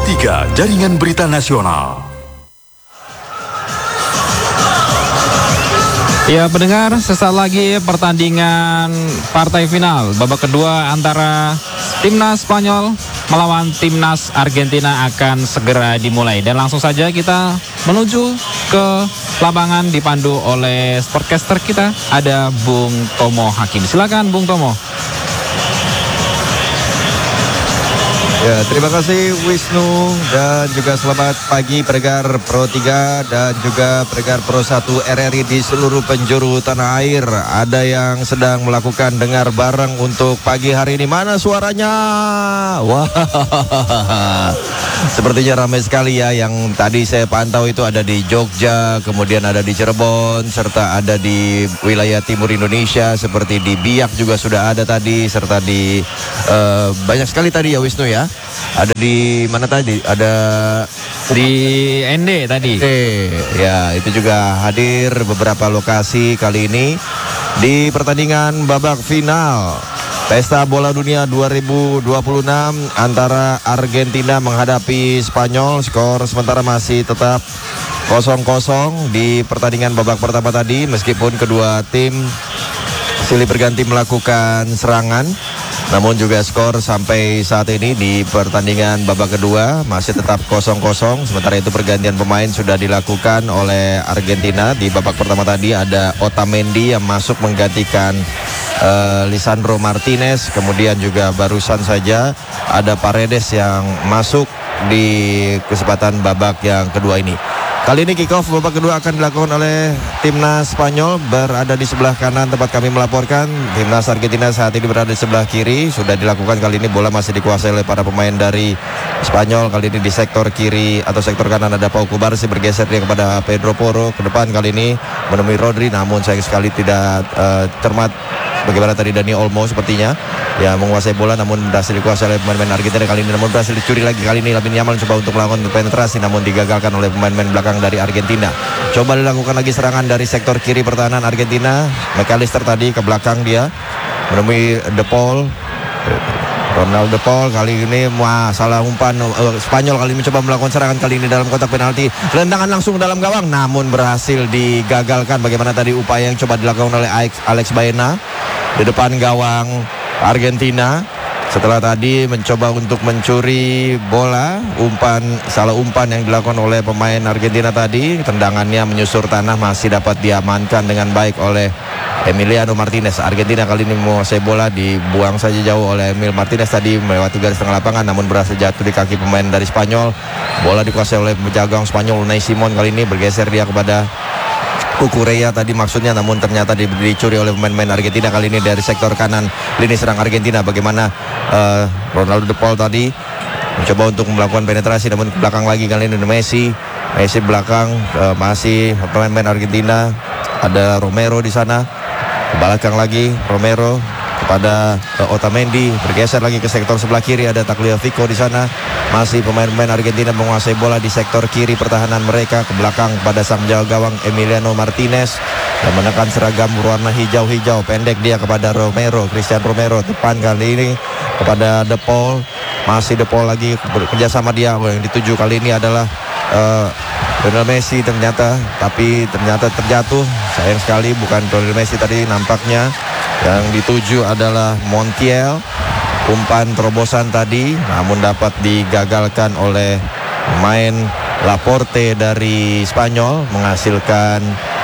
Pro3 Jaringan Berita Nasional. Ya pendengar, sesaat lagi pertandingan partai final babak kedua antara timnas Spanyol melawan timnas Argentina akan segera dimulai. Dan langsung saja kita menuju ke lapangan dipandu oleh sportcaster kita, ada Bung Tomo Hakim. Silakan Bung Tomo. Ya, terima kasih Wisnu dan juga selamat pagi pendengar Pro 3 dan juga pendengar Pro 1 RRI di seluruh penjuru tanah air. Ada yang sedang melakukan dengar bareng untuk pagi hari ini. Mana suaranya? Wah, sepertinya ramai sekali ya. Yang tadi saya pantau itu ada di Jogja, kemudian ada di Cirebon, serta ada di wilayah timur Indonesia seperti di Biak juga sudah ada tadi, serta di banyak sekali tadi ya Wisnu ya. Ada di mana tadi? Ada di ND tadi. Ya, itu juga hadir beberapa lokasi kali ini di pertandingan babak final Pesta Bola Dunia 2026 antara Argentina menghadapi Spanyol. Skor sementara masih tetap 0-0 di pertandingan babak pertama tadi, meskipun kedua tim silih berganti melakukan serangan. Namun juga skor sampai saat ini di pertandingan babak kedua masih tetap 0-0. Sementara itu pergantian pemain sudah dilakukan oleh Argentina. Di babak pertama tadi ada Otamendi yang masuk menggantikan Lisandro Martinez. Kemudian juga barusan saja ada Paredes yang masuk di kesempatan babak yang kedua ini. Kali ini kick-off babak kedua akan dilakukan oleh timnas Spanyol, berada di sebelah kanan tempat kami melaporkan. Timnas Argentina saat ini berada di sebelah kiri. Sudah dilakukan kali ini, bola masih dikuasai oleh para pemain dari Spanyol. Kali ini di sektor kiri atau sektor kanan ada Pau Cubarsí, bergeser dia kepada Pedro Porro. Ke depan kali ini menemui Rodri, namun sayang sekali tidak cermat bagaimana tadi Dani Olmo sepertinya ya menguasai bola, namun berhasil dikuasai oleh pemain-pemain Argentina kali ini, namun berhasil dicuri lagi. Kali ini Lamine Yamal coba untuk melakukan penetrasi, namun digagalkan oleh pemain-pemain belakang dari Argentina. Coba dilakukan lagi serangan dari sektor kiri pertahanan Argentina. McAllister tadi ke belakang dia menemui De Paul. Ronald De Paul kali ini salah umpan. Spanyol kali ini mencoba melakukan serangan kali ini dalam kotak penalti. Tendangan langsung dalam gawang, namun berhasil digagalkan. Bagaimana tadi upaya yang coba dilakukan oleh Alex Baena di depan gawang Argentina. Setelah tadi mencoba untuk mencuri bola, salah umpan yang dilakukan oleh pemain Argentina tadi, tendangannya menyusur tanah masih dapat diamankan dengan baik oleh Emiliano Martinez. Argentina kali ini menguasai bola, dibuang saja jauh oleh Emil Martinez tadi melewati garis tengah lapangan, namun berhasil jatuh di kaki pemain dari Spanyol. Bola dikuasai oleh penjaga Spanyol Unai Simon, kali ini bergeser dia kepada Cucurella tadi maksudnya, namun ternyata dicuri oleh pemain-pemain Argentina kali ini dari sektor kanan lini serang Argentina. Bagaimana Ronaldo De Paul tadi mencoba untuk melakukan penetrasi, namun ke belakang lagi kali ini Messi belakang, masih pemain-pemain Argentina. Ada Romero di sana, ke belakang lagi Romero kepada Otamendi, bergeser lagi ke sektor sebelah kiri, ada Tagliafico di sana. Masih pemain-pemain Argentina menguasai bola di sektor kiri pertahanan mereka, ke belakang pada sang jaga gawang Emiliano Martinez yang menekan seragam berwarna hijau-hijau, pendek dia kepada Christian Romero. Depan kali ini kepada De Paul, masih De Paul lagi bekerja sama dia. Yang dituju kali ini adalah Lionel Messi ternyata terjatuh. Sayang sekali bukan Lionel Messi tadi nampaknya. Yang dituju adalah Montiel. Umpan terobosan tadi namun dapat digagalkan oleh pemain Laporte dari Spanyol, menghasilkan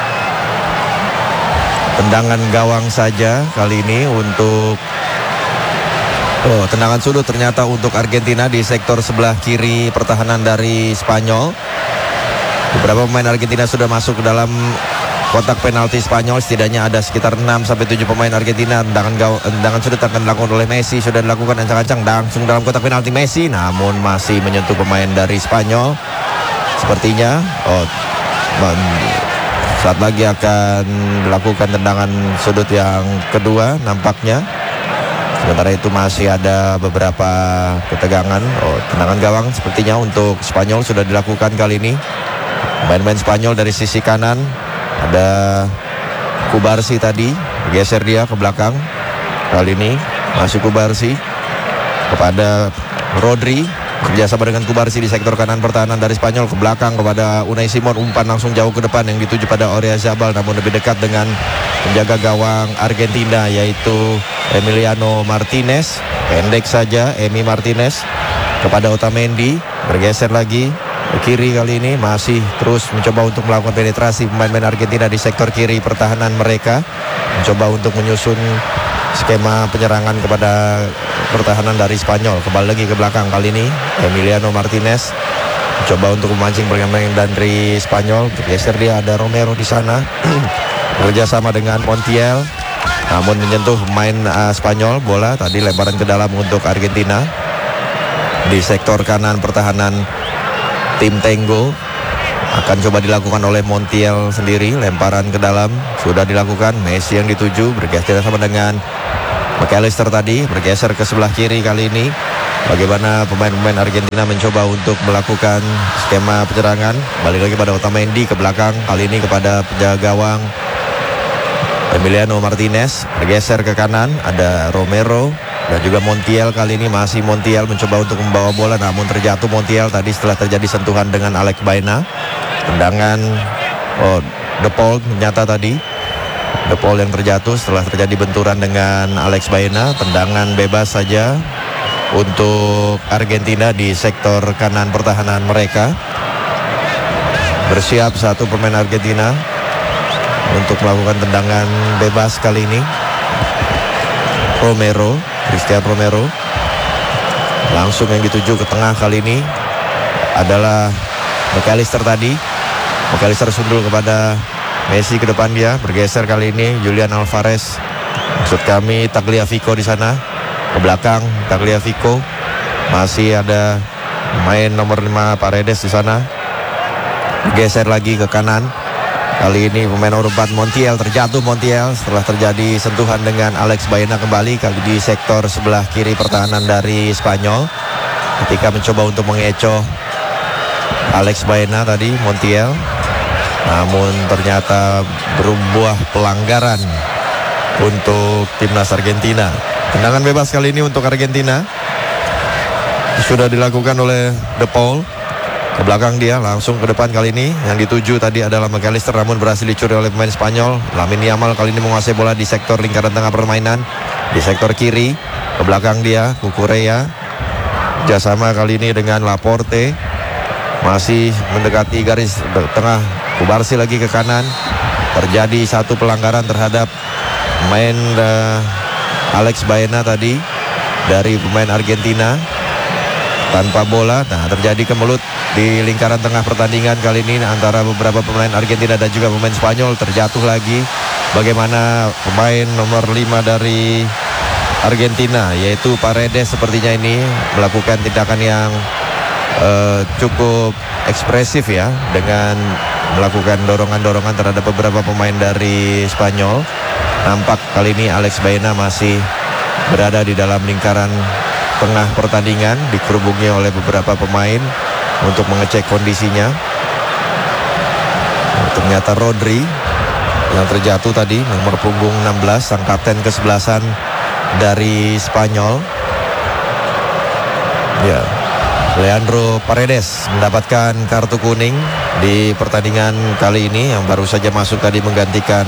tendangan gawang saja kali ini untuk tendangan sudut ternyata untuk Argentina di sektor sebelah kiri pertahanan dari Spanyol. Beberapa pemain Argentina sudah masuk ke dalam kotak penalti Spanyol, setidaknya ada sekitar 6-7 pemain Argentina. Tendangan sudut akan dilakukan oleh Messi, sudah dilakukan ancang-ancang langsung dalam kotak penalti Messi, namun masih menyentuh pemain dari Spanyol. Sepertinya saat lagi akan dilakukan tendangan sudut yang kedua nampaknya. Sementara itu masih ada beberapa ketegangan. Tendangan gawang sepertinya untuk Spanyol sudah dilakukan kali ini. Pemain-pemain Spanyol dari sisi kanan ada Cubarsí tadi, geser dia ke belakang. Kali ini masih Cubarsí kepada Rodri. kerjasama dengan Kubarsi di sektor kanan pertahanan dari Spanyol, ke belakang kepada Unai Simon, umpan langsung jauh ke depan yang dituju pada Oyarzabal, namun lebih dekat dengan penjaga gawang Argentina yaitu Emiliano Martinez. Pendek saja Emi Martinez kepada Otamendi, bergeser lagi ke kiri, kali ini masih terus mencoba untuk melakukan penetrasi pemain-pemain Argentina di sektor kiri pertahanan mereka, mencoba untuk menyusun skema penyerangan kepada pertahanan dari Spanyol. Kembali lagi ke belakang, kali ini Emiliano Martinez mencoba untuk memancing pemain dari Spanyol, bergeser dia, ada Romero di sana bekerjasama dengan Montiel, namun menyentuh pemain Spanyol. Bola tadi lemparan ke dalam untuk Argentina di sektor kanan pertahanan tim Tango. Akan coba dilakukan oleh Montiel sendiri, lemparan ke dalam sudah dilakukan. Messi yang dituju, bergeser sama dengan McAllister tadi, bergeser ke sebelah kiri. Kali ini bagaimana pemain-pemain Argentina mencoba untuk melakukan skema penyerangan. Balik lagi pada Otamendi ke belakang, kali ini kepada penjaga gawang Emiliano Martinez, bergeser ke kanan, ada Romero dan juga Montiel. Kali ini masih Montiel mencoba untuk membawa bola, namun terjatuh Montiel tadi setelah terjadi sentuhan dengan Alex Baena. Tendangan De Paul ternyata tadi, De Paul yang terjatuh setelah terjadi benturan dengan Alex Baena. Tendangan bebas saja untuk Argentina di sektor kanan pertahanan mereka. Bersiap satu pemain Argentina untuk melakukan tendangan bebas kali ini. Romero, Cristian Romero, langsung yang dituju ke tengah kali ini adalah McAllister tadi. McAllister sundul kepada Messi ke depan dia, bergeser kali ini Julian Alvarez, maksud kami Tagliafico di sana. Ke belakang Tagliafico, masih ada main nomor 5 Paredes di sana. Bergeser lagi ke kanan. Kali ini pemain nomor 4 Montiel, terjatuh Montiel setelah terjadi sentuhan dengan Alex Baena kembali, kali di sektor sebelah kiri pertahanan dari Spanyol. Ketika mencoba untuk mengecoh Alex Baena tadi, Montiel, namun ternyata berbuah pelanggaran untuk timnas Argentina. Tendangan bebas kali ini untuk Argentina sudah dilakukan oleh De Paul. Ke belakang dia, langsung ke depan kali ini. Yang dituju tadi adalah McAllister, namun berhasil dicuri oleh pemain Spanyol. Lamine Yamal kali ini menguasai bola di sektor lingkaran tengah permainan, di sektor kiri. Ke belakang dia, Cucurella, kerjasama kali ini dengan Laporte, masih mendekati garis tengah. Kubarsi lagi ke kanan. Terjadi satu pelanggaran terhadap pemain Alex Baena tadi dari pemain Argentina tanpa bola. Nah, terjadi kemelut di lingkaran tengah pertandingan kali ini antara beberapa pemain Argentina dan juga pemain Spanyol. Terjatuh lagi bagaimana pemain nomor 5 dari Argentina yaitu Paredes sepertinya ini melakukan tindakan yang cukup ekspresif ya, dengan melakukan dorongan-dorongan terhadap beberapa pemain dari Spanyol. Nampak kali ini Alex Baena masih berada di dalam lingkaran tengah pertandingan, dikerubungi oleh beberapa pemain untuk mengecek kondisinya. Ternyata Rodri yang terjatuh tadi, nomor punggung 16, sang kapten kesebelasan dari Spanyol. Ya, Leandro Paredes mendapatkan kartu kuning di pertandingan kali ini, yang baru saja masuk tadi menggantikan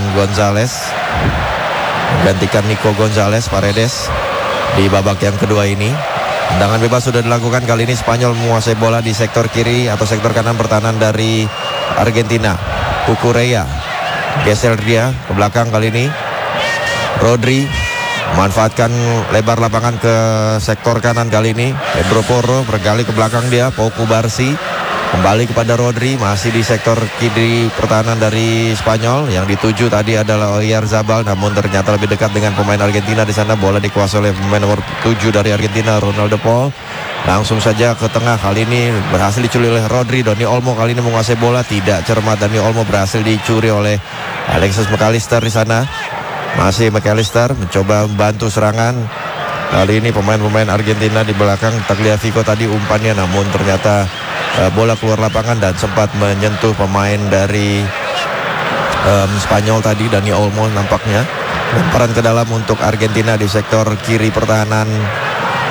Nico Gonzalez. Paredes di babak yang kedua ini. Tendangan bebas sudah dilakukan kali ini. Spanyol menguasai bola di sektor kiri atau sektor kanan pertahanan dari Argentina. Cucurella geser dia ke belakang kali ini. Rodri memanfaatkan lebar lapangan ke sektor kanan kali ini. Pedro Porro bergali ke belakang dia. Pau Cubarsi kembali kepada Rodri, masih di sektor kiri pertahanan dari Spanyol. Yang dituju tadi adalah Oyarzabal, namun ternyata lebih dekat dengan pemain Argentina di sana. Bola dikuasai oleh pemain nomor 7 dari Argentina, Ronald De Paul. Langsung saja ke tengah, kali ini berhasil dicuri oleh Rodri. Dani Olmo kali ini menguasai bola, tidak cermat. Dani Olmo berhasil dicuri oleh Alexis McAllister di sana. Masih McAllister mencoba membantu serangan. Kali ini pemain-pemain Argentina di belakang. Tagliafico tadi umpannya, namun ternyata bola keluar lapangan dan sempat menyentuh pemain dari Spanyol tadi, Dani Olmo nampaknya. Lemparan ke dalam untuk Argentina di sektor kiri pertahanan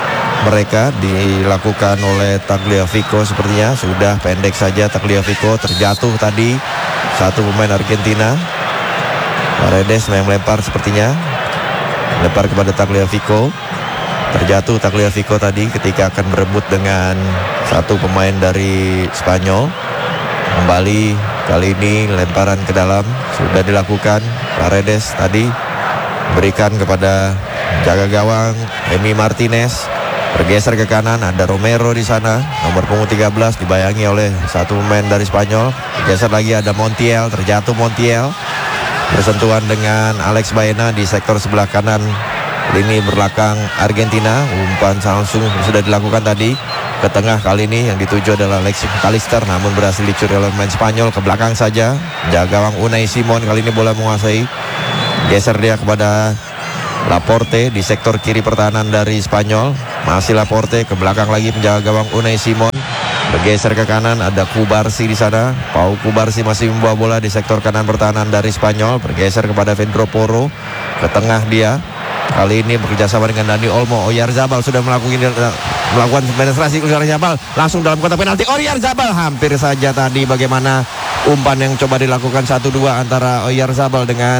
mereka dilakukan oleh Tagliafico. Sepertinya sudah pendek saja Tagliafico, terjatuh tadi satu pemain Argentina. Paredes yang melempar, sepertinya lempar kepada Tagliafico. Terjatuh Tagliafico tadi ketika akan berebut dengan satu pemain dari Spanyol. Kembali kali ini lemparan ke dalam sudah dilakukan. Paredes tadi berikan kepada jaga gawang Emi Martinez. Bergeser ke kanan, ada Romero di sana, nomor punggung 13, dibayangi oleh satu pemain dari Spanyol. Bergeser lagi, ada Montiel, terjatuh Montiel. Bersentuhan dengan Alex Baena di sektor sebelah kanan lini belakang Argentina. Umpan langsung sudah dilakukan tadi ke tengah, kali ini yang dituju adalah Alexis McAllister, namun berhasil dicuri oleh pemain Spanyol. Ke belakang saja, jaga gawang Unai Simon kali ini bola menguasai. Geser dia kepada Laporte di sektor kiri pertahanan dari Spanyol. Masih Laporte, ke belakang lagi penjaga gawang Unai Simon. Bergeser ke kanan, ada Kubarsi di sana. Pau Kubarsi masih membawa bola di sektor kanan pertahanan dari Spanyol. Bergeser kepada Pedro Porro, ke tengah dia. Kali ini bekerjasama dengan Dani Olmo. Oyarzabal sudah melakukan penetrasi. Oyarzabal langsung dalam kotak penalti. Oyarzabal hampir saja tadi. Bagaimana umpan yang coba dilakukan 1-2 antara Oyarzabal dengan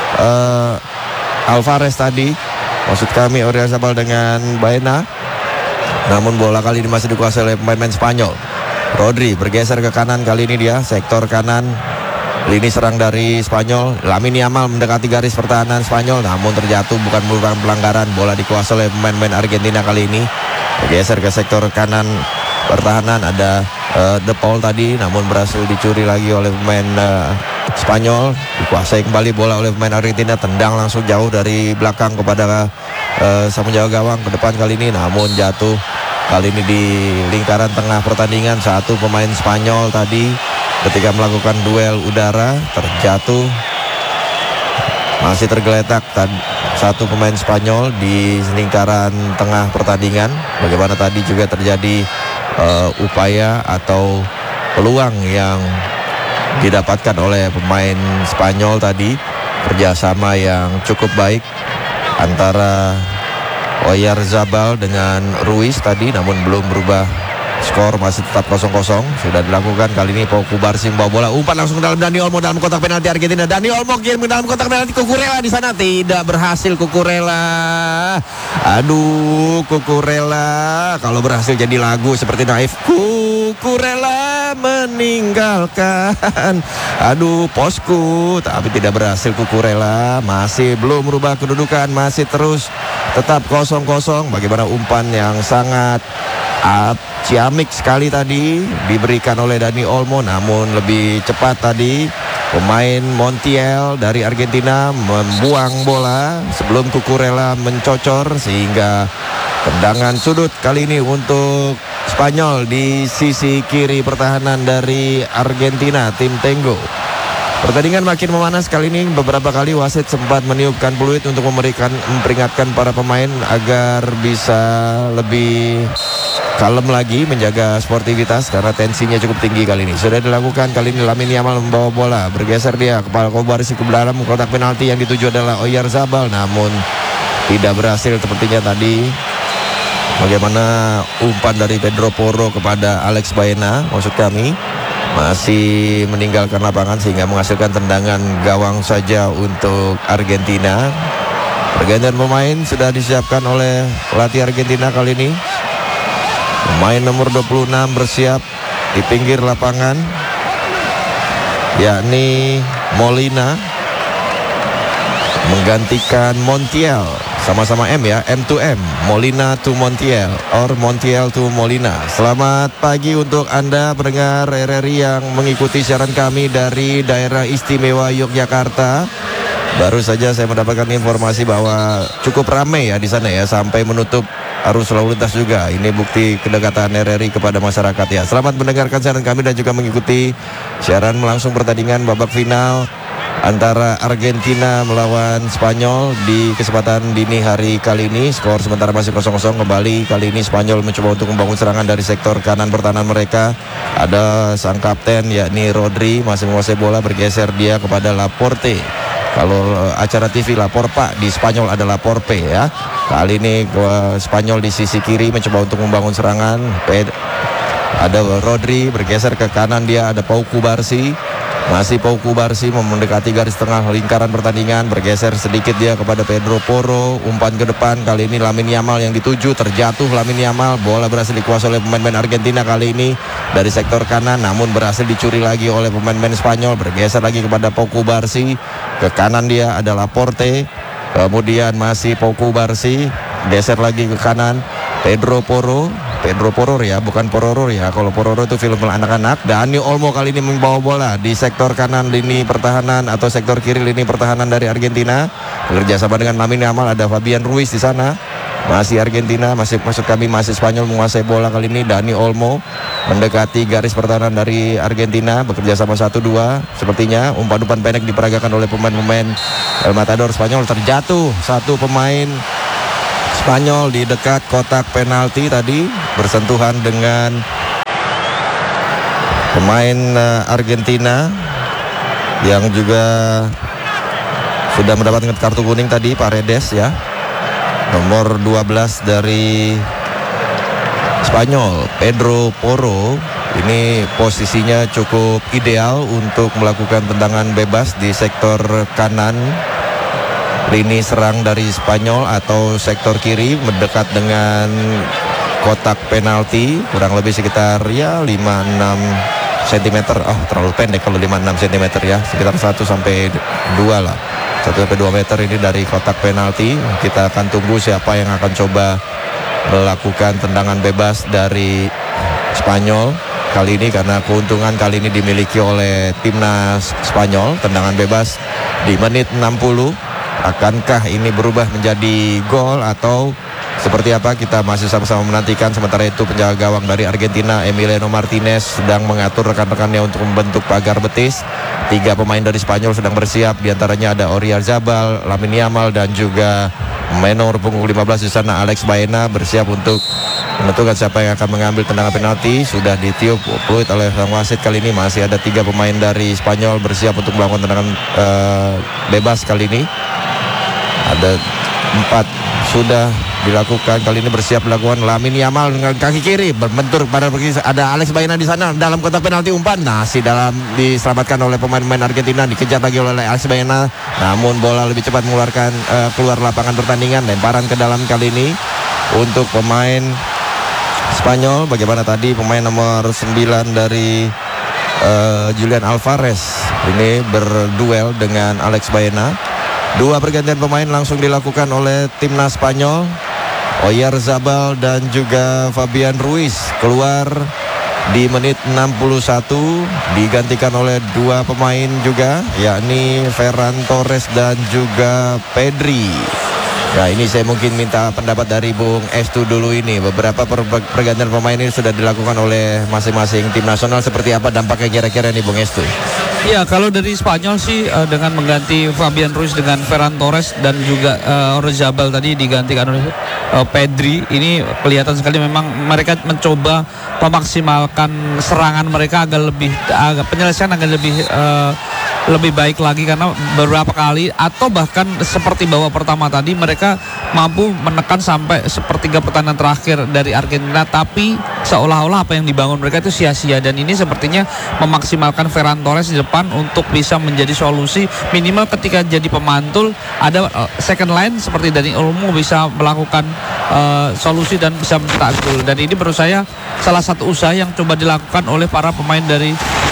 Alvarez tadi, maksud kami Oyarzabal dengan Baena. Namun bola kali ini masih dikuasai oleh pemain Spanyol. Rodri bergeser ke kanan, kali ini dia sektor kanan lini serang dari Spanyol. Lamine Yamal mendekati garis pertahanan Spanyol, namun terjatuh, bukan merupakan pelanggaran. Bola dikuasai oleh pemain Argentina kali ini. Bergeser ke sektor kanan pertahanan, ada De Paul tadi, namun berhasil dicuri lagi oleh pemain Spanyol. Dikuasai kembali bola oleh pemain Argentina, tendang langsung jauh dari belakang kepada sang penjaga gawang ke depan kali ini, namun jatuh. Kali ini di lingkaran tengah pertandingan, satu pemain Spanyol tadi ketika melakukan duel udara terjatuh, masih tergeletak satu pemain Spanyol di lingkaran tengah pertandingan. Bagaimana tadi juga terjadi upaya atau peluang yang didapatkan oleh pemain Spanyol tadi, kerjasama yang cukup baik antara Oyarzabal dengan Ruiz tadi, namun belum berubah skor, masih tetap 0-0. Sudah dilakukan kali ini. Pau Kubarsi membawa bola, umpan langsung ke dalam Dani Olmo dalam kotak penalti Argentina. Dani Olmo kirim ke dalam kotak penalti. Cucurella di sana tidak berhasil. Cucurella, aduh Cucurella, kalau berhasil jadi lagu seperti Naif. Cucurella meninggalkan, aduh posku, tapi tidak berhasil. Cucurella masih belum merubah kedudukan, masih terus tetap 0-0. Bagaimana umpan yang sangat ciamik sekali tadi diberikan oleh Dani Olmo, namun lebih cepat tadi pemain Montiel dari Argentina membuang bola sebelum Cucurella mencocor, sehingga tendangan sudut kali ini untuk Spanyol di sisi kiri pertahanan dari Argentina, tim Tengo. Pertandingan makin memanas kali ini. Beberapa kali wasit sempat meniupkan peluit untuk memperingatkan para pemain agar bisa lebih kalem lagi, menjaga sportivitas karena tensinya cukup tinggi kali ini. Sudah dilakukan kali ini. Lamine Yamal membawa bola, bergeser dia kepala Kubarsi ke dalam kotak penalti, yang dituju adalah Oyarzabal, namun tidak berhasil sepertinya tadi. Bagaimana umpan dari Pedro Porro kepada Alex Baena, maksud kami, masih meninggalkan lapangan sehingga menghasilkan tendangan gawang saja untuk Argentina. Pergantian pemain sudah disiapkan oleh pelatih Argentina kali ini. Pemain nomor 26 bersiap di pinggir lapangan, yakni Molina menggantikan Montiel. Sama-sama M ya, M to M, Molina to Montiel, or Montiel to Molina. Selamat pagi untuk Anda pendengar RRI yang mengikuti siaran kami dari daerah istimewa Yogyakarta. Baru saja saya mendapatkan informasi bahwa cukup ramai ya di sana ya, sampai menutup arus lalu lintas juga. Ini bukti kedekatan RRI kepada masyarakat ya. Selamat mendengarkan siaran kami dan juga mengikuti siaran langsung pertandingan babak final antara Argentina melawan Spanyol di kesempatan dini hari kali ini. Skor sementara masih 0-0 kembali. Kali ini Spanyol mencoba untuk membangun serangan dari sektor kanan pertahanan mereka. Ada sang kapten yakni Rodri masih menguasai bola, bergeser dia kepada Laporte. Kalau acara TV lapor Pak, di Spanyol ada lapor P ya. Kali ini Spanyol di sisi kiri mencoba untuk membangun serangan. Ada Rodri bergeser ke kanan, dia ada Pau Kubarsi. Masih Pau Kubarsi mendekati garis tengah lingkaran pertandingan, bergeser sedikit dia kepada Pedro Porro, umpan ke depan. Kali ini Lamine Yamal yang dituju, terjatuh Lamine Yamal, bola berhasil dikuasai oleh pemain-pemain Argentina kali ini dari sektor kanan, namun berhasil dicuri lagi oleh pemain-pemain Spanyol. Bergeser lagi kepada Pau Kubarsi, ke kanan dia ada Laporte, kemudian masih Pau Kubarsi, geser lagi ke kanan Pedro Porro ya, bukan Pororo ya. Kalau Pororo itu film anak-anak. Dani Olmo kali ini membawa bola di sektor kanan lini pertahanan atau sektor kiri lini pertahanan dari Argentina. Bekerja sama dengan Lamine Yamal, ada Fabian Ruiz di sana. Masih Argentina, masih Spanyol menguasai bola kali ini. Dani Olmo mendekati garis pertahanan dari Argentina, bekerja sama 1-2. Sepertinya umpan-umpan pendek diperagakan oleh pemain-pemain El Matador Spanyol. Terjatuh satu pemain Spanyol di dekat kotak penalti tadi, bersentuhan dengan pemain Argentina yang juga sudah mendapatkan kartu kuning tadi, Paredes ya, nomor 12 dari Spanyol. Pedro Porro ini posisinya cukup ideal untuk melakukan tendangan bebas di sektor kanan lini serang dari Spanyol atau sektor kiri mendekat dengan kotak penalti, kurang lebih sekitar ya 5-6 cm. Oh, terlalu pendek kalau 5-6 cm ya, sekitar 1 sampai 2 lah, 1 sampai 2 meter ini dari kotak penalti. Kita akan tunggu siapa yang akan coba melakukan tendangan bebas dari Spanyol kali ini, karena keuntungan kali ini dimiliki oleh timnas Spanyol. Tendangan bebas di menit 60. Akankah ini berubah menjadi gol atau seperti apa? Kita masih sama-sama menantikan. Sementara itu penjaga gawang dari Argentina, Emiliano Martinez, sedang mengatur rekan-rekannya untuk membentuk pagar betis. 3 pemain dari Spanyol sedang bersiap. Di antaranya ada Oyarzabal, Lamine Yamal, dan juga menor punggung 15 di sana Alex Baena bersiap untuk menentukan siapa yang akan mengambil tendangan penalti. Sudah ditiup fluid oleh sang wasit. Kali ini masih ada 3 pemain dari Spanyol bersiap untuk melakukan tendangan bebas kali ini. Ada 4 sudah dilakukan, kali ini bersiap dilakukan. Lamine Yamal dengan kaki kiri berbentur pada ada Alex Baena di sana dalam kotak penalti, umpan masih diselamatkan oleh pemain-pemain Argentina, dikejar lagi oleh Alex Baena, namun bola lebih cepat mengeluarkan keluar lapangan pertandingan. Lemparan ke dalam kali ini untuk pemain Spanyol. Bagaimana tadi pemain nomor 9 dari Julian Alvarez ini berduel dengan Alex Baena. 2 pergantian pemain langsung dilakukan oleh timnas Spanyol. Oyarzabal dan juga Fabian Ruiz keluar di menit 61, digantikan oleh 2 pemain juga, yakni Ferran Torres dan juga Pedri. Nah, ini saya mungkin minta pendapat dari Bung Estu dulu ini. Beberapa pergantian pemain ini sudah dilakukan oleh masing-masing tim nasional. Seperti apa dampaknya kira-kira nih Bung Estu? Ya, kalau dari Spanyol sih dengan mengganti Fabian Ruiz dengan Ferran Torres dan juga Oyarzabal tadi digantikan oleh Pedri, ini kelihatan sekali memang mereka mencoba memaksimalkan serangan mereka agak penyelesaian agak lebih baik lagi, karena beberapa kali atau bahkan seperti babak pertama tadi mereka mampu menekan sampai sepertiga pertandingan terakhir dari Argentina, tapi seolah-olah apa yang dibangun mereka itu sia-sia. Dan ini sepertinya memaksimalkan Ferran Torres di depan untuk bisa menjadi solusi minimal ketika jadi pemantul, ada second line seperti Dani Olmo bisa melakukan solusi dan bisa mencetak gol. Dan ini menurut saya salah satu usaha yang coba dilakukan oleh para pemain dari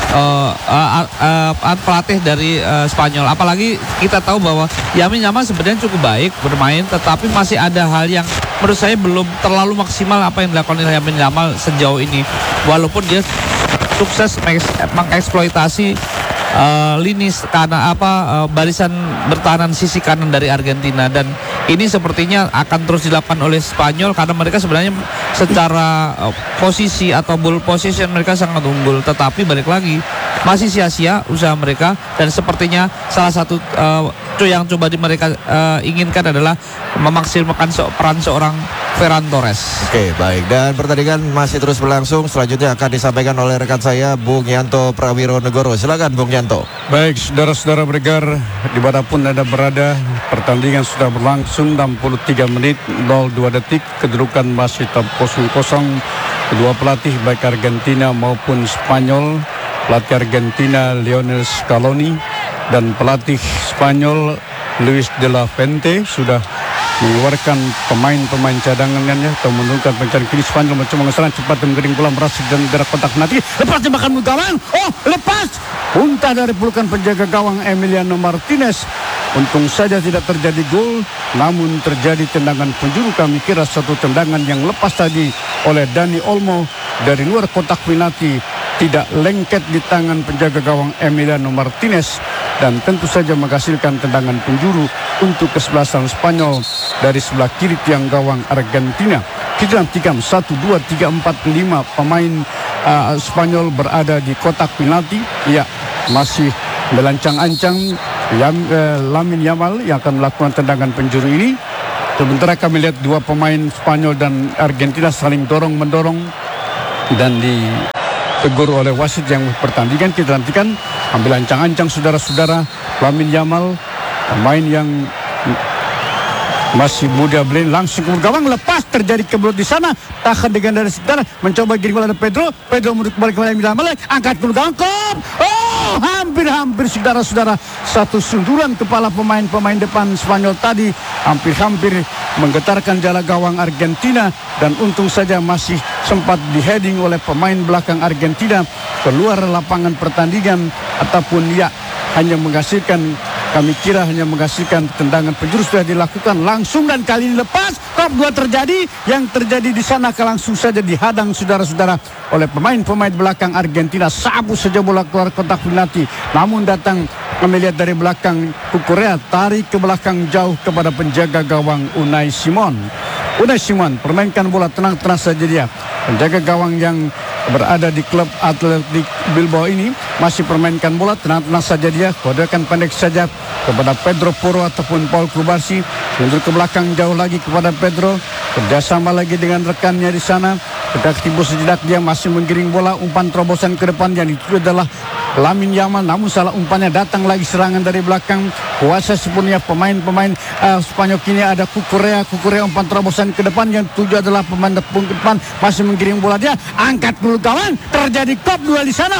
pelatih dari Spanyol. Apalagi kita tahu bahwa Lamine Yamal sebenarnya cukup baik bermain, tetapi masih ada hal yang menurut saya belum terlalu maksimal apa yang dilakukan oleh Lamine Yamal sejauh ini. Walaupun dia sukses mengeksploitasi lini kanan barisan bertahanan sisi kanan dari Argentina, dan ini sepertinya akan terus dilakukan oleh Spanyol karena mereka sebenarnya secara posisi atau ball position mereka sangat unggul, tetapi balik lagi masih sia-sia usaha mereka. Dan sepertinya salah satu yang coba mereka inginkan adalah memaksimalkan peran seorang Ferran Torres. Oke, baik. Dan pertandingan masih terus berlangsung. Selanjutnya akan disampaikan oleh rekan saya, Bung Yanto Prawironegoro. Silakan, Bung Yanto. Baik, saudara-saudara pendengar, dimanapun Anda berada, pertandingan sudah berlangsung 63 menit 02 detik. Kedudukan masih tetap 0-0. Kedua pelatih baik Argentina maupun Spanyol, pelatih Argentina Lionel Scaloni dan pelatih Spanyol Luis de la Fuente sudah mengeluarkan pemain-pemain cadangannya atau menurunkan pencari. Kini Spanyol mencoba mengeserang cepat dan mengering bola merasuk dan gerak kotak penalti. Lepas tembakan gawang. Oh, lepas. Muntah dari pelukan penjaga gawang Emiliano Martinez. Untung saja tidak terjadi gol, namun terjadi tendangan penjuru. Kami kira satu tendangan yang lepas tadi oleh Dani Olmo dari luar kotak penalti tidak lengket di tangan penjaga gawang Emiliano Martinez dan tentu saja menghasilkan tendangan penjuru untuk kesebelasan Spanyol dari sebelah kiri tiang gawang Argentina. Kita nantikan 1, 2, 3, 4, 5 pemain Spanyol berada di kotak penalti. Ya, masih melancang-ancang Lamine Yamal yang akan melakukan tendangan penjuru ini. Sementara kami lihat dua pemain Spanyol dan Argentina saling dorong-mendorong dan ditegur oleh wasit yang pertandingan. Kita nantikan ambil ancang-ancang saudara-saudara. Lamine Yamal, pemain yang masih muda belen, langsung ke gawang, lepas, terjadi kebelut di sana, tahan dengan dari sekitar, mencoba giring bola Pedro menurut kembali ke Lamine Yamal, angkat ke gawang, hampir saudara-saudara, satu sundulan kepala pemain depan Spanyol tadi hampir menggetarkan jala gawang Argentina, dan untung saja masih sempat di-heading oleh pemain belakang Argentina keluar lapangan pertandingan, ataupun ya hanya menghasilkan, kami kira hanya menghasilkan tendangan penjuru sudah dilakukan langsung, dan kali ini lepas. Top 2 terjadi, yang terjadi di sana langsung saja dihadang saudara-saudara oleh pemain belakang Argentina. Sabu saja bola keluar kotak penalti, namun datang kami lihat dari belakang Kukurea, tarik ke belakang jauh kepada penjaga gawang Unai Simon permainkan bola tenang-tenang saja dia. Penjaga gawang yang berada di klub Athletic Bilbao ini masih permainkan bola tenang-tenang saja dia. Kodekan pendek saja kepada Pedro Porro ataupun Paul Kubarsi, mundur ke belakang jauh lagi kepada Pedro, kerjasama lagi dengan rekannya di sana. Kedak timbul sejenak dia masih menggiring bola, umpan terobosan ke depan yang itu adalah Lamine Yamal, namun salah umpannya, datang lagi serangan dari belakang. Kuasa sepenuhnya pemain Spanyol. Kini ada Kukurea umpan terobosan ke depan, yang tujuh adalah pemain depan, masih menggiring bola dia, angkat dulu kawan, terjadi kop 2 di sana.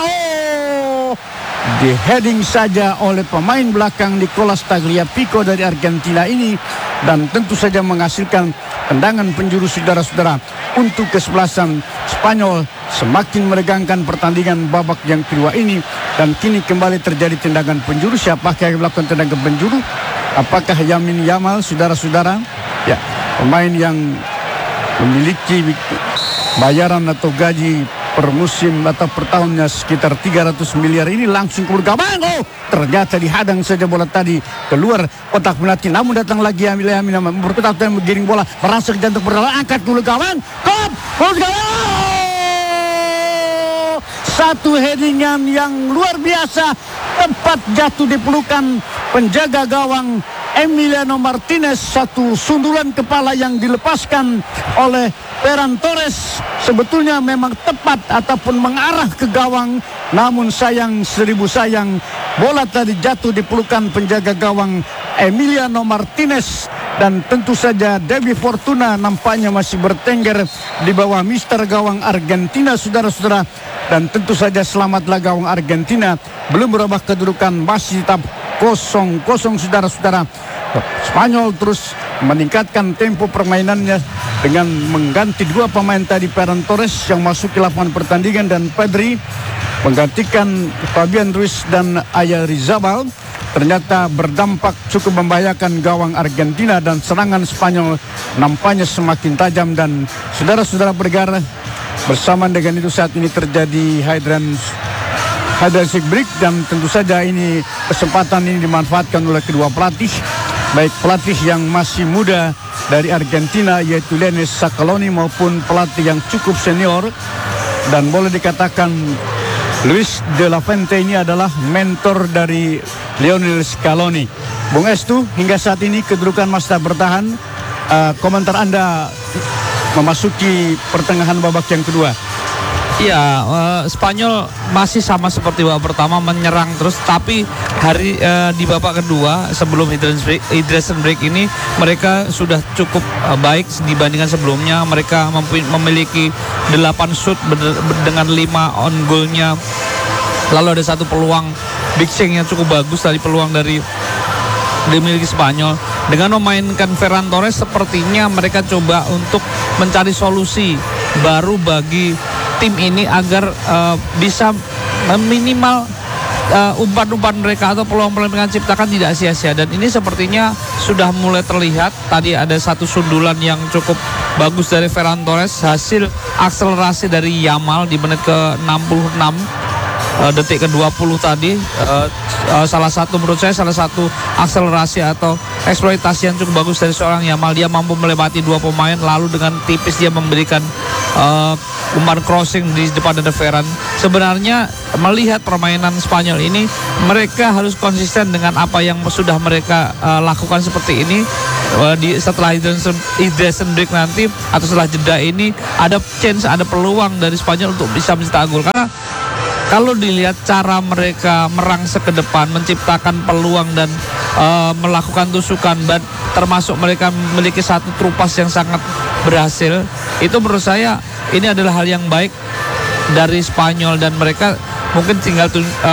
Di heading saja oleh pemain belakang Nicolas Tagliafico dari Argentina ini, dan tentu saja menghasilkan tendangan penjuru saudara-saudara untuk kesebelasan Spanyol, semakin meregangkan pertandingan babak yang kedua ini. Dan kini kembali terjadi tendangan penjuru. Siapakah yang melakukan tendangan penjuru? Apakah Lamine Yamal, saudara-saudara? Ya, pemain yang memiliki bayaran atau gaji per musim atau per tahunnya sekitar 300 miliar ini langsung ke gawang. Ternyata dihadang saja bola tadi keluar kotak penalti, namun datang lagi Lamine Yamal berputar dan menggiring bola merasuk jantung perdalam, angkat dulu gawang, kop gawang. Satu headingan yang luar biasa, tepat jatuh di pelukan penjaga gawang Emiliano Martinez. Satu sundulan kepala yang dilepaskan oleh Ferran Torres sebetulnya memang tepat ataupun mengarah ke gawang, namun sayang, seribu sayang, bola tadi jatuh di pelukan penjaga gawang Emiliano Martinez. Dan tentu saja Debbie Fortuna nampaknya masih bertengger di bawah mister gawang Argentina, saudara-saudara. Dan tentu saja selamatlah gawang Argentina, belum berubah kedudukan, masih tetap 0-0, saudara-saudara. Spanyol terus meningkatkan tempo permainannya dengan mengganti dua pemain tadi, Ferran Torres yang masuk ke lapangan pertandingan dan Pedri menggantikan Fabian Ruiz dan Oyarzabal. Ternyata berdampak cukup membahayakan gawang Argentina, dan serangan Spanyol nampaknya semakin tajam. Dan saudara-saudara bergara, bersamaan dengan itu saat ini terjadi hydration break, dan tentu saja ini kesempatan ini dimanfaatkan oleh kedua pelatih, baik pelatih yang masih muda dari Argentina yaitu Lionel Scaloni maupun pelatih yang cukup senior, dan boleh dikatakan Luis de la Fuente ini adalah mentor dari Lionel Scaloni. Bung Estu, hingga saat ini kedudukan masih bertahan. Komentar Anda memasuki pertengahan babak yang kedua. Ya, Spanyol masih sama seperti babak pertama, menyerang terus. Tapi di babak kedua sebelum hydration break ini mereka sudah cukup baik dibandingkan sebelumnya. Mereka memiliki 8 shoot dengan 5 on goalnya. Lalu ada satu peluang big chance yang cukup bagus dari peluang dari dimiliki Spanyol. Dengan memainkan Ferran Torres, sepertinya mereka coba untuk mencari solusi baru bagi tim ini agar bisa minimal umpan-umpan mereka atau peluang-peluang yang ciptakan tidak sia-sia. Dan ini sepertinya sudah mulai terlihat. Tadi ada satu sundulan yang cukup bagus dari Ferran Torres, hasil akselerasi dari Yamal di menit ke-66, detik ke-20 tadi. Salah satu akselerasi atau eksploitasi yang cukup bagus dari seorang Yamal. Dia mampu melewati 2 pemain, lalu dengan tipis dia memberikan umpan crossing di depan ada Ferran. Sebenarnya melihat permainan Spanyol ini, mereka harus konsisten dengan apa yang sudah mereka lakukan seperti ini. Setelah hydration break nanti atau setelah jeda ini ada chance, ada peluang dari Spanyol untuk bisa mencetak gol. Karena kalau dilihat cara mereka merangsek ke depan, menciptakan peluang dan melakukan tusukan, termasuk mereka memiliki satu trupas yang sangat berhasil, itu menurut saya ini adalah hal yang baik dari Spanyol. Dan mereka mungkin tinggal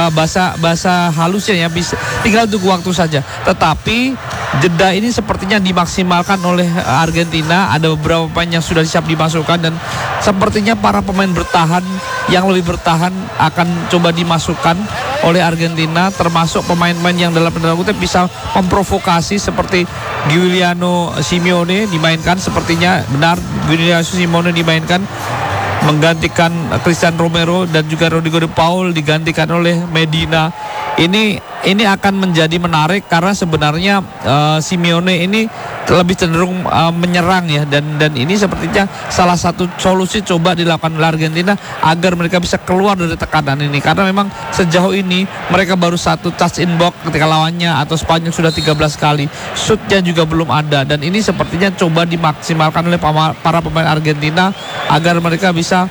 bahasa halusnya ya, bisa tinggal tunggu waktu saja. Tetapi jeda ini sepertinya dimaksimalkan oleh Argentina. Ada beberapa pemain yang sudah siap dimasukkan, dan sepertinya para pemain bertahan yang lebih bertahan akan coba dimasukkan oleh Argentina, termasuk pemain-pemain yang dalam tanda kutip bisa memprovokasi seperti Giuliano Simeone dimainkan. Sepertinya benar Giuliano Simeone dimainkan menggantikan Christian Romero, dan juga Rodrigo de Paul digantikan oleh Medina. Ini akan menjadi menarik karena sebenarnya Simeone ini lebih cenderung menyerang ya, dan ini sepertinya salah satu solusi coba dilakukan oleh Argentina agar mereka bisa keluar dari tekanan ini. Karena memang sejauh ini mereka baru 1 touch in box ketika lawannya, atau Spanyol sudah 13 kali. Shootnya juga belum ada, dan ini sepertinya coba dimaksimalkan oleh para pemain Argentina agar mereka bisa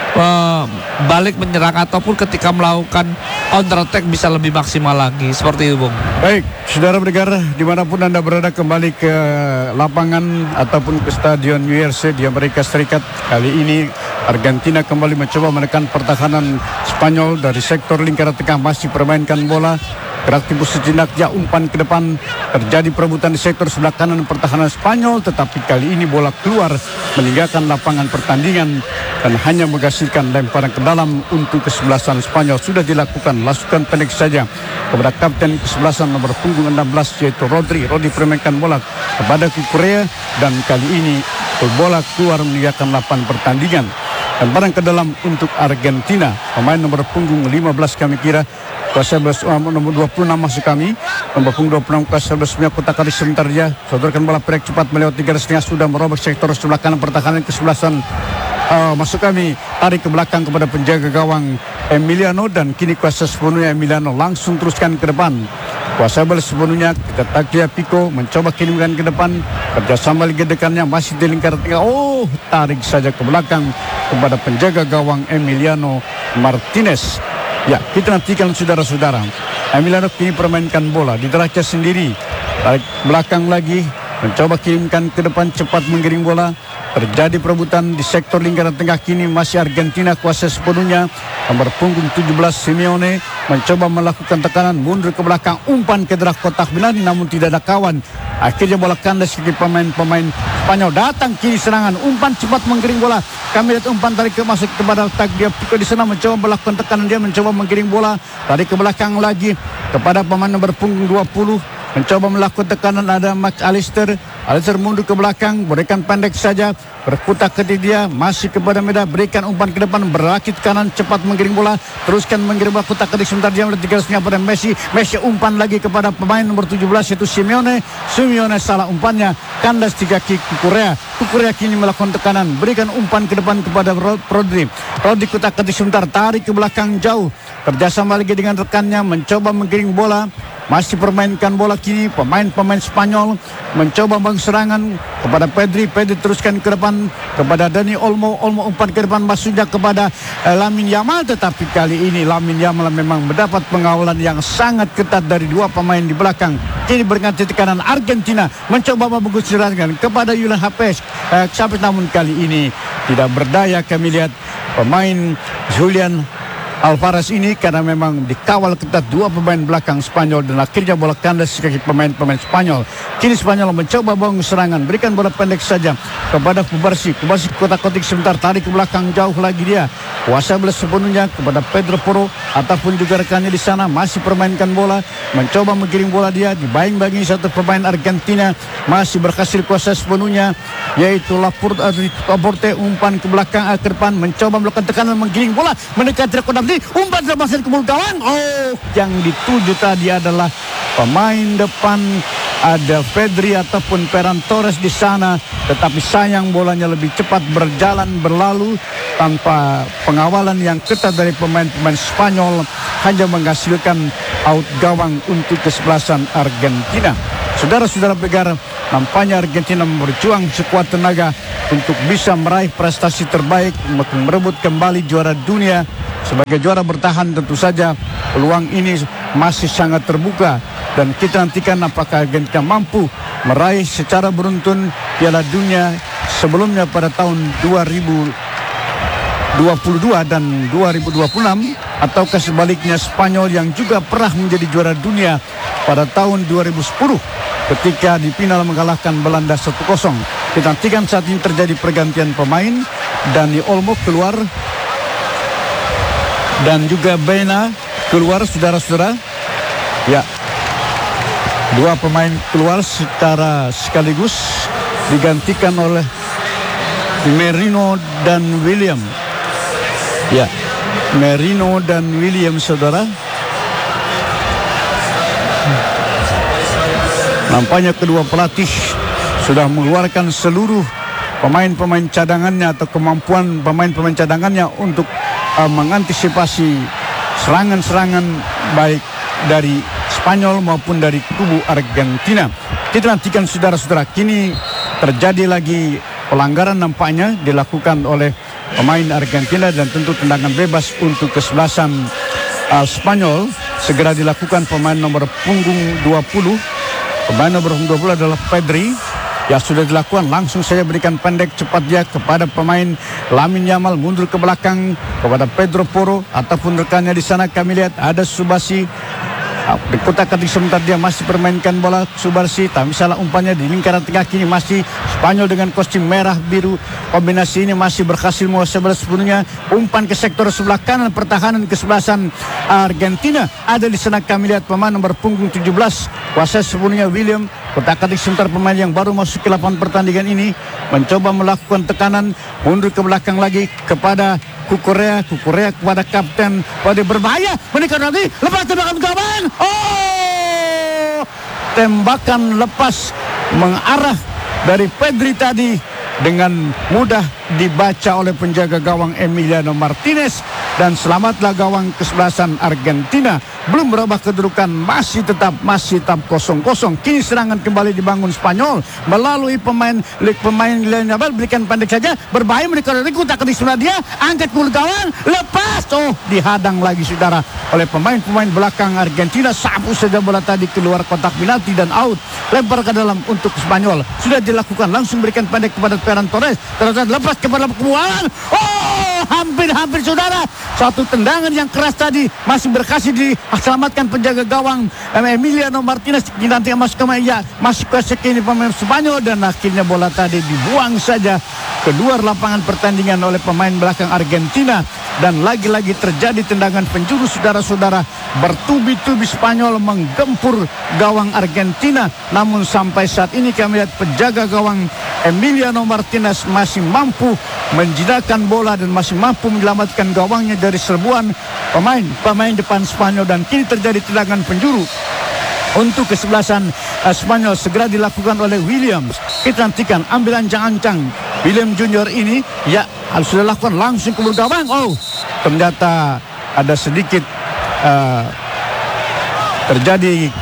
balik menyerang, ataupun ketika melakukan counter attack bisa lebih maksimal lagi. Seperti itu, Bung. Baik, saudara pendengar, dimanapun Anda berada, kembali ke lapangan ataupun ke Stadion URC di Amerika Serikat. Kali ini Argentina kembali mencoba menekan pertahanan Spanyol dari sektor lingkaran tengah, masih permainkan bola. Gerak timbul sejenak, ya umpan ke depan, terjadi perebutan di sektor sebelah kanan pertahanan Spanyol, tetapi kali ini bola keluar meninggalkan lapangan pertandingan dan hanya menghasilkan lemparan ke dalam untuk kesebelasan Spanyol. Sudah dilakukan lasukan pendek saja kepada kapten kesebelasan nomor punggung 16 yaitu Rodri permainkan bola kepada Kukurea, dan kali ini bola keluar meninggalkan lapangan pertandingan. Lemparan ke dalam untuk Argentina, pemain nomor punggung 15 kami kira kuasa 11, nomor 26 masuk kami, nomor punggung 26 kuasa 11 kotak kali sebentar dia sodorkan bola perek cepat melewati garis tengah, sudah merobek sektor sebelah kanan pertahanan kesebelasan masuk kami, tarik ke belakang kepada penjaga gawang Emiliano, dan kini kuasa sepenuhnya Emiliano langsung teruskan ke depan. Kuasa bola sepenuhnya kita Taglia Pico mencoba kirimkan ke depan, kerjasama gedekannya masih di lingkaran tengah. Tarik saja ke belakang kepada penjaga gawang Emiliano Martinez. Ya, kita nantikan saudara-saudara. Emiliano kini permainkan bola di derajat sendiri, tarik belakang lagi, mencoba kirimkan ke depan, cepat menggiring bola. Terjadi perebutan di sektor lingkaran tengah, kini masih Argentina kuasa sepenuhnya. Nomor punggung 17 Simeone mencoba melakukan tekanan, mundur ke belakang, umpan ke dalam kotak penalti namun tidak ada kawan. Akhirnya bola kandas ke pemain Spanyol. Datang kini serangan, umpan cepat menggiring bola. Kami lihat umpan tarik ke masuk kepada Taglia Pico di sana, mencoba melakukan tekanan, dia mencoba menggiring bola, tarik ke belakang lagi kepada pemain nomor punggung 20. Mencoba melakukan tekanan, ada Max Alister mundur ke belakang, berikan pendek saja, berputar ke dia, masih kepada Meda, berikan umpan ke depan, berakit kanan, cepat menggiring bola, teruskan menggiring bola, putar ke dia, sebentar dia melihat garisnya pada Messi umpan lagi kepada pemain nomor 17 yaitu Simeone salah umpannya, kandas 3 kaki Kukurea kini melakukan tekanan, berikan umpan ke depan kepada Rodri putar ke dia, sebentar, tarik ke belakang jauh, kerjasama lagi dengan rekannya, mencoba menggiring bola. masih permainkan bola kini. Pemain-pemain Spanyol mencoba serangan kepada Pedri teruskan ke depan kepada Dani Olmo umpan ke depan maksudnya kepada Lamine Yamal, tetapi kali ini Lamine Yamal memang mendapat pengawalan yang sangat ketat dari dua pemain di belakang. Kini berganti tekanan Argentina mencoba membungkus serangan kepada Julian Alvarez, namun kali ini tidak berdaya kami lihat pemain Julian Alvarez ini karena memang dikawal ketat dua pemain belakang Spanyol dan akhirnya bola kandas kaki pemain-pemain Spanyol. Kini Spanyol mencoba bangun serangan, berikan bola pendek saja kepada Kubarsi kotak-kotik sebentar, tarik ke belakang jauh lagi dia. Kuasa bola sepenuhnya kepada Pedro Porro ataupun juga rekannya di sana masih permainkan bola, mencoba menggiring bola dia, dibayang-bayangi satu pemain Argentina masih berhasil kuasa sepenuhnya yaitu Laporte umpan ke belakang ke depan mencoba melakukan tekanan menggiring bola mendekati rekan umpan terlepas ke gawang. Yang dituju tadi adalah pemain depan, ada Pedri ataupun Ferran Torres di sana, tetapi sayang bolanya lebih cepat berlalu tanpa pengawalan yang ketat dari pemain-pemain Spanyol, hanya menghasilkan out gawang untuk kesebelasan Argentina. Saudara-saudara pendengar, nampaknya Argentina berjuang sekuat tenaga untuk bisa meraih prestasi terbaik, merebut kembali juara dunia. Sebagai juara bertahan tentu saja peluang ini masih sangat terbuka dan kita nantikan apakah Argentina mampu meraih secara beruntun Piala Dunia sebelumnya pada tahun 2022 dan 2026 ataukah sebaliknya Spanyol yang juga pernah menjadi juara dunia pada tahun 2010 ketika di final mengalahkan Belanda 1-0. Kita nantikan saat ini terjadi pergantian pemain, Dani Olmo keluar dan juga Bena keluar, saudara-saudara. Ya, dua pemain keluar secara sekaligus digantikan oleh Merino dan William. Ya, Merino dan William, saudara. Nampaknya kedua pelatih sudah mengeluarkan seluruh pemain-pemain cadangannya atau kemampuan pemain-pemain cadangannya untuk mengantisipasi serangan-serangan baik dari Spanyol maupun dari kubu Argentina. Kita nantikan saudara-saudara, kini terjadi lagi pelanggaran nampaknya dilakukan oleh pemain Argentina dan tentu tendangan bebas untuk kesebelasan Spanyol segera dilakukan pemain nomor punggung 20. Pemain nomor punggung 20 adalah Pedri. Ya, sudah dilakukan, langsung saya berikan pendek cepat dia kepada pemain Lamine Yamal, mundur ke belakang kepada Pedro Porro ataupun rekannya di sana. Kami lihat ada Subasi di kotak-kotik sebentar, dia masih permainkan bola. Subasi tak salah umpannya di lingkaran tengah. Kini masih Spanyol dengan kostum merah biru, kombinasi ini masih berhasil menguasai bola sepenuhnya. Umpan ke sektor sebelah kanan pertahanan kesebelasan Argentina, ada di sana. Kami lihat pemain nomor punggung 17 kuasa sepenuhnya William. Kotak-kotik sebentar, pemain yang baru masuk ke lapangan pertandingan ini mencoba melakukan tekanan, mundur ke belakang lagi kepada Kukurea kepada kapten. Pada berbahaya menekan lagi, lepas tembakan gawang. Tembakan lepas mengarah dari Pedri tadi dengan mudah dibaca oleh penjaga gawang Emiliano Martinez, dan selamatlah gawang kesebelasan Argentina. Belum berubah kedudukan, masih tetap 0-0. Kini serangan kembali dibangun Spanyol melalui pemain lainnya. Berikan pendek saja, berbahaya menekan Riku, tak ketik sebelah dia, angkat ke gawang, lepas. Dihadang lagi saudara oleh pemain-pemain belakang Argentina. Sapu saja bola tadi keluar kotak penalti dan out. Lempar ke dalam untuk Spanyol. Sudah dilakukan, langsung berikan pendek kepada Ferran Torres. Lepas kepada kebuangan. Hampir saudara. Satu tendangan yang keras tadi masih berhasil diselamatkan penjaga gawang Emiliano Martinez. Nanti masuk ke sekini pemain Spanyol, dan akhirnya bola tadi dibuang saja keluar lapangan pertandingan oleh pemain belakang Argentina. Dan lagi-lagi terjadi tendangan penjuru saudara-saudara. Bertubi-tubi Spanyol menggempur gawang Argentina, namun sampai saat ini kami lihat penjaga gawang Emiliano Martinez masih mampu menjinakkan bola dan masih mampu menyelamatkan gawangnya dari serbuan pemain depan Spanyol. Dan kini terjadi tendangan penjuru untuk kesebelasan Spanyol, segera dilakukan oleh Williams. Kita nantikan, ambil ancang-ancang William Junior ini, ya sudah lakukan langsung ke gawang. ternyata ada sedikit terjadi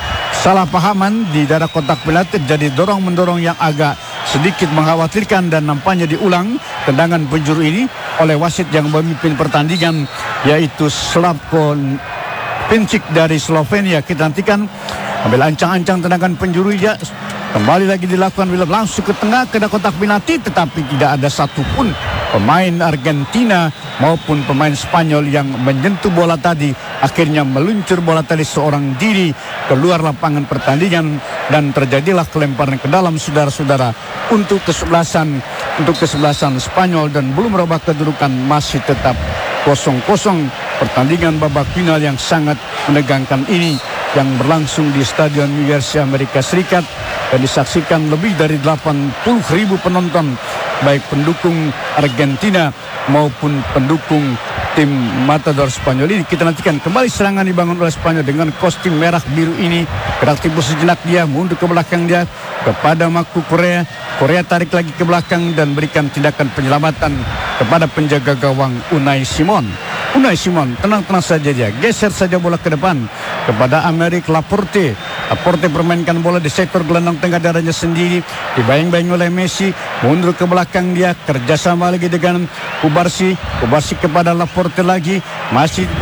kesalahpahaman di daerah kotak penalti, jadi dorong-mendorong yang agak sedikit mengkhawatirkan dan nampaknya diulang tendangan penjuru ini oleh wasit yang memimpin pertandingan, yaitu Slavko Pincic dari Slovenia. Kita nantikan ambil ancang-ancang tendangan penjuru ya. Kembali lagi dilakukan bila langsung ke tengah ke kotak penalti, tetapi tidak ada satupun pemain Argentina maupun pemain Spanyol yang menyentuh bola tadi. Akhirnya meluncur bola tadi seorang diri keluar lapangan pertandingan dan terjadilah kelemparan ke dalam, saudara-saudara, untuk kesebelasan Spanyol, dan belum merubah kedudukan masih tetap 0-0. Pertandingan babak final yang sangat menegangkan ini yang berlangsung di Stadion New Jersey, Amerika Serikat, dan disaksikan lebih dari 80.000 penonton, baik pendukung Argentina maupun pendukung tim Matador Spanyol ini. Kita nantikan kembali serangan dibangun oleh Spanyol dengan kostum merah biru ini. Beraktivitas sejenak dia, mundur ke belakang dia kepada Maku Korea. Korea tarik lagi ke belakang dan berikan tindakan penyelamatan kepada penjaga gawang Unai Simon. Unai Simon tenang-tenang saja dia, geser saja bola ke depan kepada Aymeric Laporte. Laporte permainkan bola di sektor gelandang tengah darahnya sendiri, dibayang-bayang oleh Messi, mundur ke belakang dia, kerjasama lagi dengan Kubarsi kepada Laporte lagi, masih